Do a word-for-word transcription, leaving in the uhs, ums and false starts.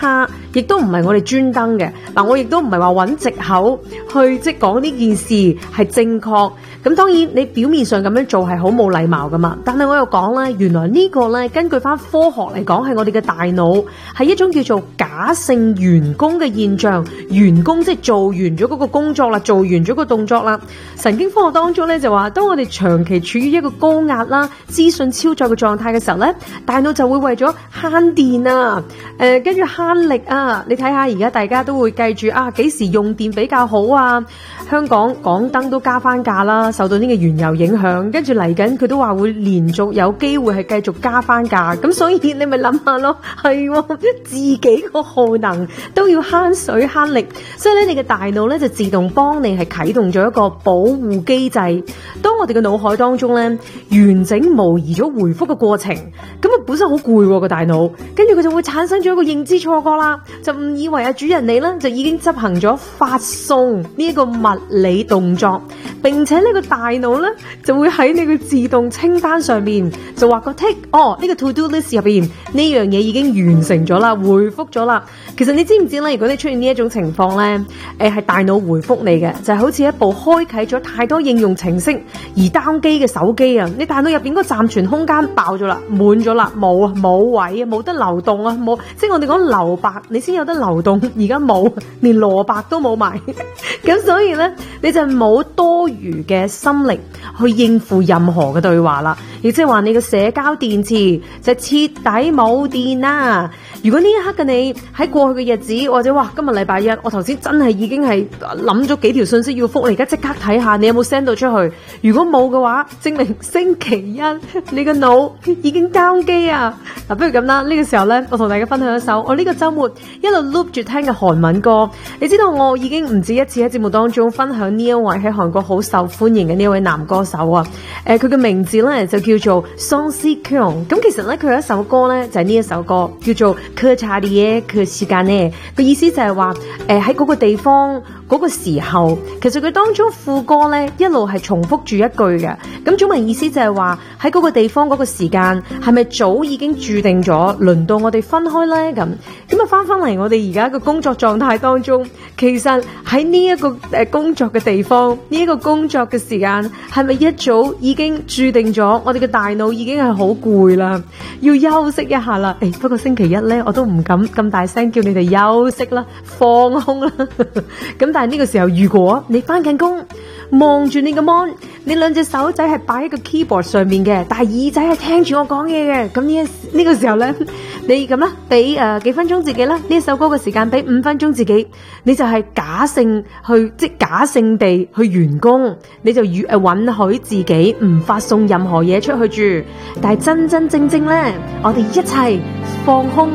差，亦都唔係我哋專登嘅。嗱，我亦都唔係話揾藉口去即係講呢件事係正確。咁當然你表面上咁樣做係好冇禮貌噶嘛，但係我又講咧，原來呢個咧根據翻科學嚟講，係我哋嘅大腦係一種叫做假性員工嘅現象。員工即係做完咗嗰個工作啦，做完咗個動作啦。神經科學當中咧就話，當我哋長期處於一個高壓啦、資訊超載嘅狀態嘅時候咧，大腦就會為咗慳電啊，誒跟住慳力啊。你睇下而家大家都會計住啊，幾時用電比較好啊？香港港燈都加翻價啦，受到呢個原油影響，跟住嚟緊佢都話會連續有機會係繼續加翻價。咁所以你咪諗下咯，係、哦、自己個耗能都要慳水慳力，所以咧你嘅大腦咧就自動幫你係啟動咗一個保護機制。當我哋嘅腦海當中咧完整模擬咗回覆嘅過程，咁啊本身好攰個大腦，跟住佢就會產生咗一個認知錯覺啦，就誤以為啊主人你咧就已經執行咗發送呢一個物理動作，並且呢個大腦咧就會喺你嘅自動清單上面就畫個 tick， 哦呢個 to do list 入邊呢樣嘢已經完成咗啦，回覆咗啦。其實你知唔知咧？如果你出現呢一種情況咧，誒係大腦回覆你嘅，就係好似一部開啟咗太多應用程式而 down 機嘅手機啊！你大腦入邊嗰個暫存空間爆咗啦，滿咗啦，冇啊冇位啊，冇得流動啊，冇即係我哋講留白，你先有得流動，而家冇，連蘿蔔都冇埋，咁所以咧你就冇多餘嘅心力去應付任何嘅對話啦，亦即係話你嘅社交電池就徹底冇電啦。如果呢一刻嘅你喺過去嘅日子，或者哇今日禮拜一，我頭先真係已經係諗咗幾條信息要覆你，而家即刻睇下你有冇 send 到出去。如果冇嘅話，證明星期一你個腦已經 down 機啊！嗱，不如咁啦，呢個時候呢，我同大家分享一首我呢個週末一路 loop 住聽嘅韓文歌。你知道我已經唔止一次喺節目當中分享呢一位喺韓國好受歡迎嘅呢位男歌手啊！誒，佢嘅名字呢就叫做 Song Si-kyung。咁其實呢，佢有一首歌呢，就係呢一首歌叫做그 자리에 그 시간에，個意思就係話誒喺嗰個地方嗰個時候，其實佢當中副歌咧一路係重複住一句嘅。咁總文意思就係話喺嗰個地方嗰個時間係咪早已經注定咗輪到我哋分開咧？咁咁啊翻翻嚟我哋而家嘅工作狀態當中，其實喺呢一個誒工作嘅地方，呢一個工作嘅時間係咪一早已經注定咗我哋嘅大腦已經係好攰啦，要休息一下啦？誒，不過星期一咧我都唔敢咁大聲叫你哋休息啦，放空啦。咁但係呢個時候，如果你翻緊工，望住你個 mon， 你兩隻手仔係擺喺個 keyboard 上面嘅，但係耳仔係聽住我講嘢嘅，咁呢呢個時候咧，你咁啦，俾誒、呃、幾分鐘自己啦，呢一首歌嘅時間俾五分鐘自己，你就係假性去即假性地去完工，你就允誒允許自己唔發送任何嘢出去住，但係真真正正咧，我哋一齊放空。